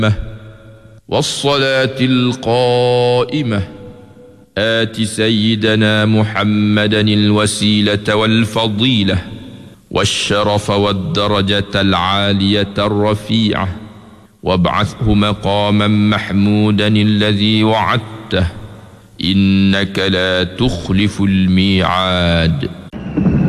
والصلاة القائمة آت سيدنا محمدا الوسيلة والفضيلة والشرف والدرجة العالية الرفيعة وابعثه مقاما محمودا الذي وعدته إنك لا تخلف الميعاد.